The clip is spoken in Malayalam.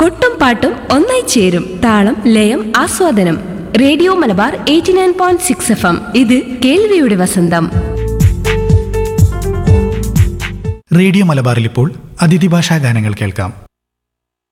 കൊട്ടും പാട്ടും ഒന്നായി ചേരും താളം ലയം ആസ്വാദനം. Radio Malabar 89.6 FM. ഇത് കേൾവിയുടെ വസന്തം. റേഡിയോ മലബാറിൽ ഇപ്പോൾ അതിഥി ഭാഷാ ഗാനങ്ങൾ കേൾക്കാം.